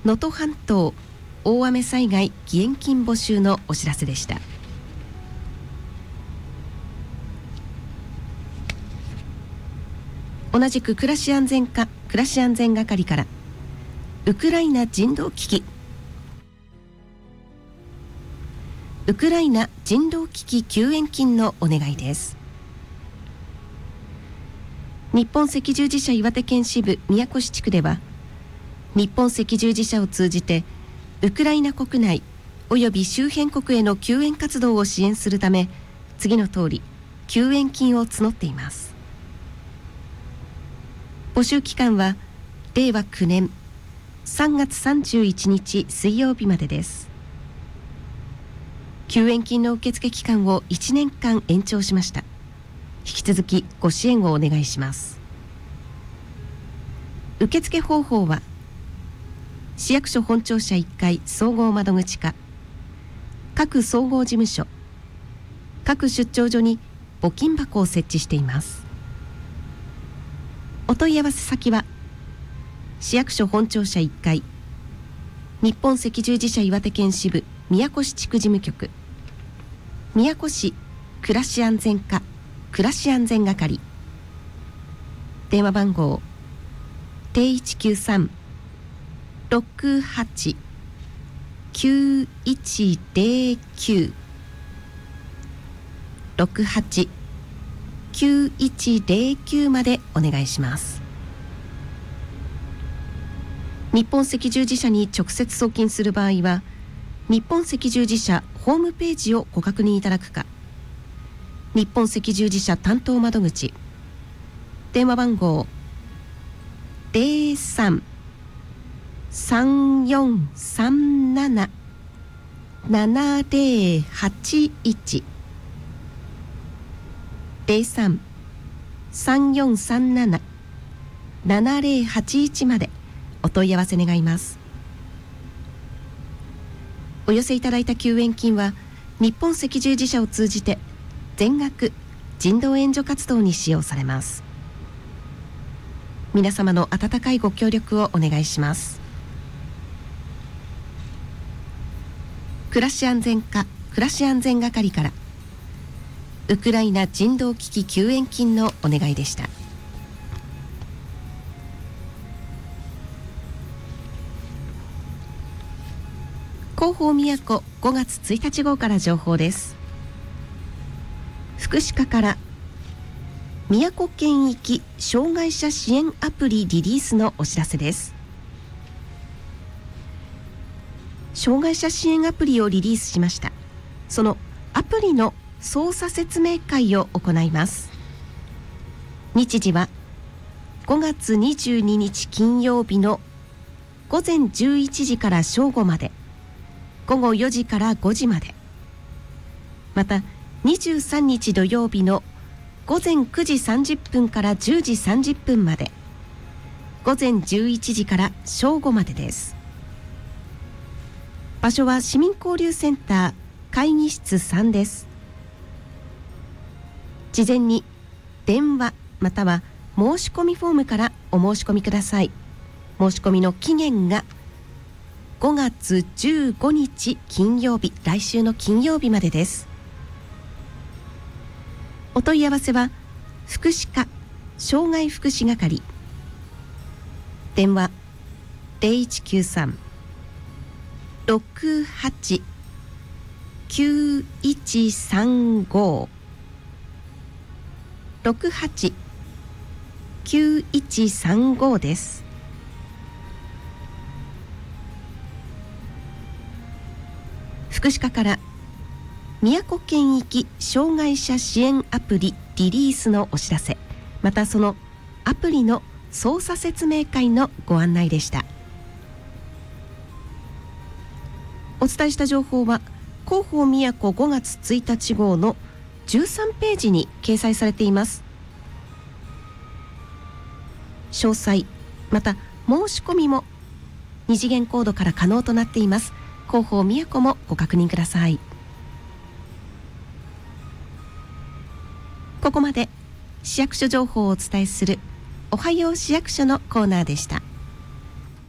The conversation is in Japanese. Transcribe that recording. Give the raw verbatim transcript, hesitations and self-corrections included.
能登半島大雨災害義援金募集のお知らせでした。同じく暮らし安全課暮らし安全係からウクライナ人道危機ウクライナ人道危機救援金のお願いです。日本赤十字社岩手県支部宮古市地区では、日本赤十字社を通じてウクライナ国内および周辺国への救援活動を支援するため、次の通り救援金を募っています。募集期間はれいわきゅうねんさんがつさんじゅういちにち水曜日までです。救援金の受付期間をいちねんかん延長しました。引き続きご支援をお願いします。受付方法は市役所本庁舎いっかい総合窓口か各総合事務所、各出張所に募金箱を設置しています。お問い合わせ先は市役所本庁舎いっかい日本赤十字社岩手県支部宮古市地区事務局、宮古市暮らし安全課暮らし安全係、電話番号ゼロいちきゅうさん ろくはち きゅういちゼロきゅう ろくはち きゅういちゼロきゅうまでお願いします。日本赤十字社に直接送金する場合は、日本赤十字社ホームページをご確認いただくか、日本赤十字社担当窓口、電話番号ゼロさん さんよんさんなな ななゼロはちいち ゼロさん さんよんさんなな ななゼロはちいちまでお問い合わせ願います。お寄せいただいた救援金は日本赤十字社を通じて全額人道援助活動に使用されます。皆様の温かいご協力をお願いします。暮らし安全課暮らし安全係からウクライナ人道危機救援金のお願いでした。広報宮古ごがつついたち号から情報です。福祉課から宮古県域障害者支援アプリリリースのお知らせです。障害者支援アプリをリリースしました。そのアプリの操作説明会を行います。日時はごがつにじゅうににち金曜日のごぜんじゅういちじから正午まで、ごごよじからごじまで、またにじゅうさんにち土曜日のごぜんくじさんじゅっぷんからじゅうじさんじゅっぷんまで、ごぜんじゅういちじから正午までです。場所は市民交流センター会議室さんです。事前に電話または申し込みフォームからお申し込みください。申し込みの期限がごがつじゅうごにち金曜日、来週の金曜日までです。お問い合わせは福祉課障害福祉係、電話ゼロいちきゅうさん ろくはち きゅういちさんご ろくはち きゅういちさんごです。福祉課から宮古県域障害者支援アプリリリースのお知らせ、またそのアプリの操作説明会のご案内でした。お伝えした情報は広報宮古ごがつついたち号のじゅうさんページに掲載されています。詳細また申し込みも二次元コードから可能となっています。広報宮古もご確認ください。ここまで市役所情報をお伝えするおはよう市役所のコーナーでした。